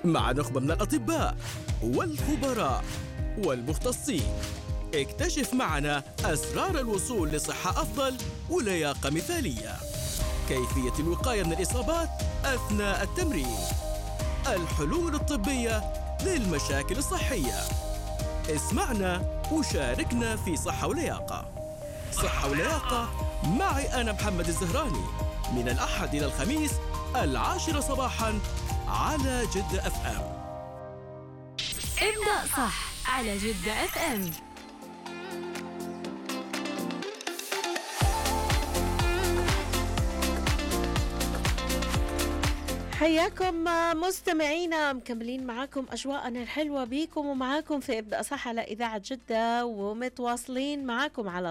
مع نخبة من الأطباء والخبراء والمختصين. اكتشف معنا أسرار الوصول لصحة أفضل ولياقة مثالية. كيفية الوقاية من الإصابات أثناء التمرين. الحلول الطبية للمشاكل الصحية. اسمعنا وشاركنا في صحة ولياقة. صحة ولياقة معي أنا محمد الزهراني، من الأحد إلى الخميس 10 صباحاً على جدة اف ام. ابدأ صح على جدة اف ام. حياكم مستمعينا، مكملين معاكم أجواءنا الحلوة بيكم ومعاكم في ابدأ صح على إذاعة جدة، ومتواصلين معاكم على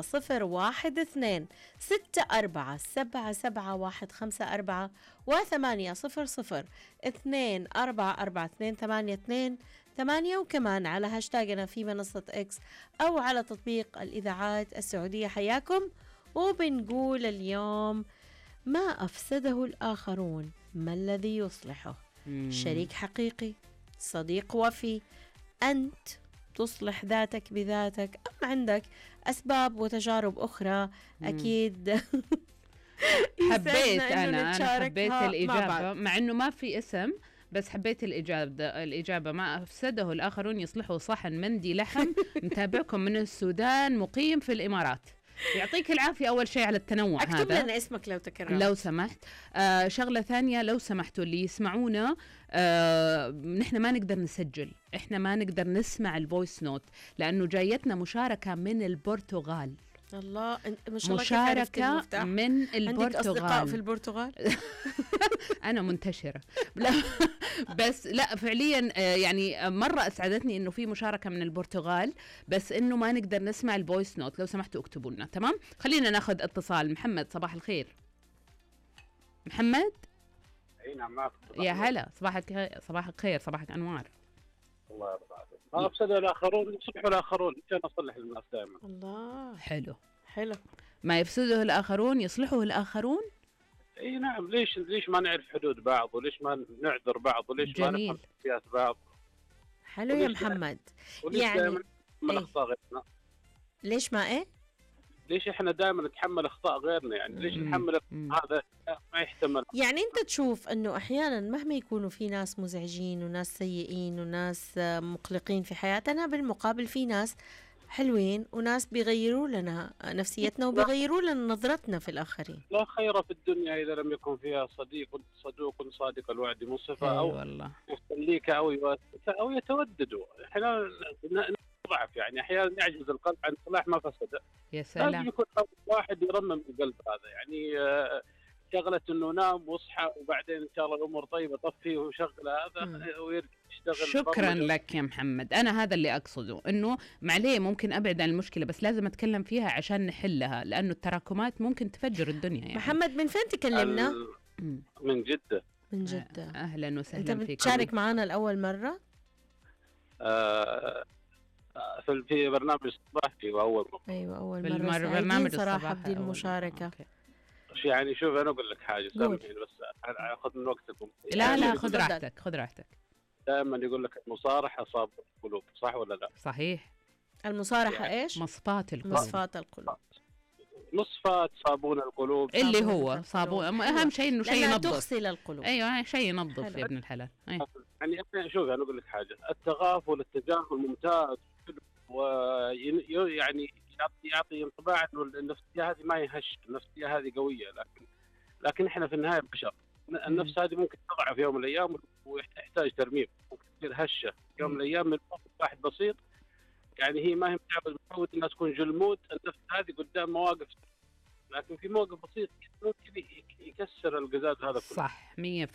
012-64-77-154 و800-244-288 وكمان على هاشتاجنا في منصة إكس أو على تطبيق الإذاعات السعودية. حياكم. وبنقول اليوم: ما أفسده الآخرون ما الذي يصلحه؟ شريك حقيقي، صديق وفي، أنت تصلح ذاتك بذاتك، أم عندك أسباب وتجارب أخرى؟ أكيد حبيت أنا حبيت الإجابة مع أنه ما في اسم، بس حبيت الإجابة. ما أفسده الآخرون يصلحه صحن مندي لحم متابعكم من السودان مقيم في الإمارات. يعطيك العافية أول شيء على التنوع هذا. اكتب لنا اسمك لو تكرر لو سمحت. شغلة ثانية لو سمحتوا اللي يسمعونا، نحن ما نقدر نسجل، احنا ما نقدر نسمع الفويس نوت لأنه جايتنا مشاركة من البرتغال. الله، ما شاء الله مشاركة من البرتغال. عندك أصدقاء في البرتغال؟ أنا منتشرة. لا بس لا فعليا يعني مرة أسعدتني إنه في مشاركة من البرتغال، بس إنه ما نقدر نسمع الفويس نوت. لو سمحتوا اكتبوا لنا. تمام، خلينا ناخذ اتصال. محمد، صباح الخير. محمد. اي نعم معك. يا هلا، صباحك خير، صباحك أنوار. الله يرضى عليك. ما أفسد الآخرون يصلحوا الآخرون، عشان أصلح الناس دائما. الله، حلو. ما يفسده الآخرون يصلحه الآخرون. اي نعم. ليش ما نعرف حدود بعض، وليش ما نعذر بعض، وليش جميل. ما نفهم سياسة بعض. حلو يا محمد. يعني ما أخطاء غيرنا. ليش ما ايه؟ ليش احنا دائما نتحمل اخطاء غيرنا؟ يعني ليش نحمل هذا ما يحتمل؟ يعني انت تشوف انه احيانا مهما يكونوا في ناس مزعجين وناس سيئين وناس مقلقين في حياتنا، بالمقابل في ناس حلوين وناس بيغيروا لنا نفسيتنا وبيغيروا لنا نظرتنا في الآخرين. لا خير في الدنيا إذا لم يكن فيها صدوق صادق الوعد منصفة، أو يخليك أو يتوددوا. احنا نضعف، يعني أحيانا يعجز القلب عن صلاح ما فسد. يا سلام. لازم يكون واحد يرمم القلب هذا، يعني شغلة إنه نام واصحى وبعدين إن شاء الله الأمور طيبة، طفيه وشغل هذا ويرجع يشتغل. شكرا لك يا محمد. أنا هذا اللي أقصده، إنه معليه ممكن أبعد عن المشكلة، بس لازم أتكلم فيها عشان نحلها، لأنه التراكمات ممكن تفجر الدنيا. يعني محمد، من فين تكلمنا؟ من جدة. من جدة. أهلا وسهلا فيك. أنت بتشارك معنا لأول مرة؟ في برنامج الصباحي وأول مرة. أيوة أول مرة. برنامج صراحة بدي المشاركة. يعني شوف أنا أقول لك حاجة، سامحيني بس أخذ من وقتكم. لا خذ راحتك. دائما يقول لك المصارحة صاب القلوب، صح ولا لا؟ صحيح. المصارحة يعني إيش؟ مصفات القلوب. مصفات صابون القلوب، اللي هو صابون. أهم شيء إنه شيء ينظف، تغسل القلوب. أيوة شيء ينظف يا ابن الحلال. يعني شوف أنا أقول لك حاجة، التغافل التجاهل ممتاز، ويعني يعطي انطباع إنه النفسية هذه ما يهش، النفسية هذه قوية، لكن إحنا في النهاية بشر. النفس هذه ممكن تضعف يوم من الأيام ويحتاج ترميم، ممكن تصير هشة يوم من الأيام من موقف واحد بسيط. يعني هي ما هي متعودة إنها تكون جلمود النفس هذه قدام مواقف، لكن في موقف بسيط ممكن يكسر القزاز هذا كله. صح 100%.